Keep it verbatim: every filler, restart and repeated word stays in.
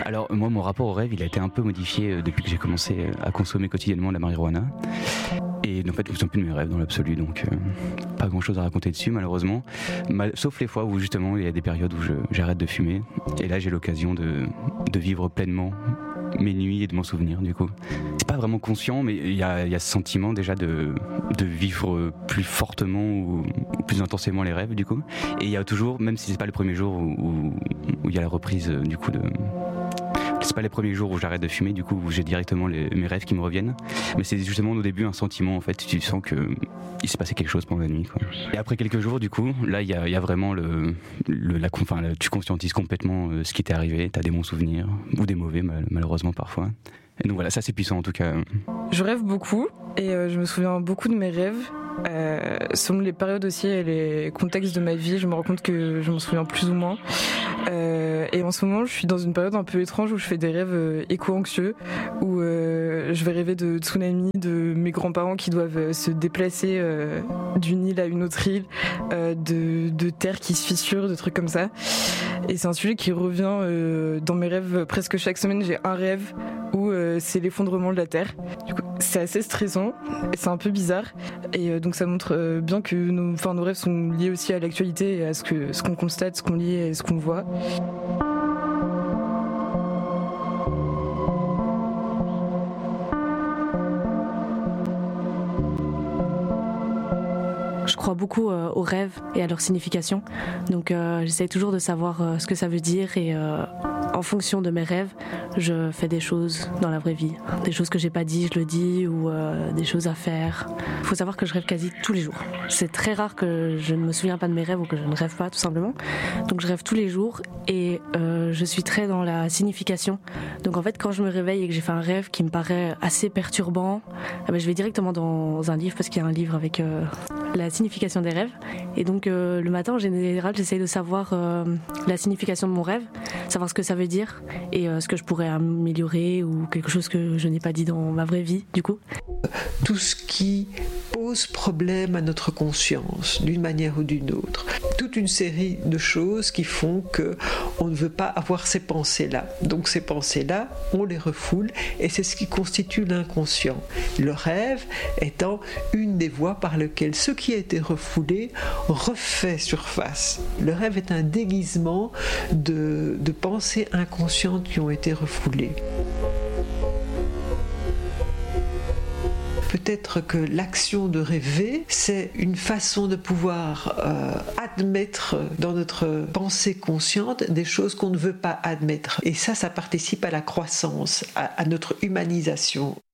Alors moi, mon rapport au rêve, il a été un peu modifié euh, depuis que j'ai commencé euh, à consommer quotidiennement de la marijuana. Et en fait, je ne me souviens plus de mes rêves dans l'absolu, donc euh, pas grand-chose à raconter dessus malheureusement. Mal, sauf les fois où justement il y a des périodes où je, j'arrête de fumer. Et là, j'ai l'occasion de, de vivre pleinement mes nuits et de m'en souvenir du coup. C'est pas vraiment conscient, mais il y a, il y a ce sentiment déjà de, de vivre plus fortement ou, ou plus intensément les rêves du coup. Et il y a toujours, même si c'est pas le premier jour où, où, où il y a la reprise euh, du coup de... C'est pas les premiers jours où j'arrête de fumer, du coup où j'ai directement les, mes rêves qui me reviennent. Mais c'est justement au début un sentiment en fait, tu sens que il s'est passé quelque chose pendant la nuit, quoi. Et après quelques jours du coup, là il y a, y a vraiment le, le la, enfin, la, tu conscientises complètement euh, ce qui t'est arrivé, t'as des bons souvenirs ou des mauvais mal, malheureusement parfois. Et donc voilà, ça c'est puissant en tout cas. Je rêve beaucoup et euh, je me souviens beaucoup de mes rêves. Euh, selon les périodes aussi et les contextes de ma vie, je me rends compte que je m'en souviens plus ou moins. Euh, et en ce moment, je suis dans une période un peu étrange où je fais des rêves euh, éco-anxieux, où euh, je vais rêver de tsunamis, de mes grands-parents qui doivent euh, se déplacer euh, d'une île à une autre île, euh, de, de terre qui se fissure, de trucs comme ça. Et c'est un sujet qui revient euh, dans mes rêves presque chaque semaine. J'ai un rêve où euh, c'est l'effondrement de la terre. Du coup, c'est assez stressant, et c'est un peu bizarre. Et euh, donc ça montre euh, bien que nos, enfin, nos rêves sont liés aussi à l'actualité et à ce, que, ce qu'on constate, ce qu'on lit et ce qu'on voit. Je crois beaucoup euh, aux rêves et à leur signification. Donc euh, j'essaie toujours de savoir euh, ce que ça veut dire et euh, en fonction de mes rêves, je fais des choses dans la vraie vie. Des choses que j'ai pas dit, je le dis, ou euh, des choses à faire. Il faut savoir que je rêve quasi tous les jours. C'est très rare que je ne me souviens pas de mes rêves ou que je ne rêve pas tout simplement. Donc je rêve tous les jours et euh, je suis très dans la signification. Donc en fait quand je me réveille et que j'ai fait un rêve qui me paraît assez perturbant, eh ben, je vais directement dans un livre parce qu'il y a un livre avec euh, la signification des rêves. Et donc euh, le matin en général j'essaye de savoir euh, la signification de mon rêve, savoir ce que ça veut dire et euh, ce que je pourrais améliorer ou quelque chose que je n'ai pas dit dans ma vraie vie du coup. Tout ce qui pose problème à notre conscience d'une manière ou d'une autre. Toute une série de choses qui font qu'on ne veut pas avoir ces pensées-là. Donc ces pensées-là, on les refoule et c'est ce qui constitue l'inconscient. Le rêve étant une des voies par lesquelles ce qui a été refoulé refait surface. Le rêve est un déguisement de, de pensées inconscientes qui ont été refoulées. Peut-être que l'action de rêver, c'est une façon de pouvoir euh, admettre dans notre pensée consciente des choses qu'on ne veut pas admettre. Et ça, ça participe à la croissance, à, à notre humanisation.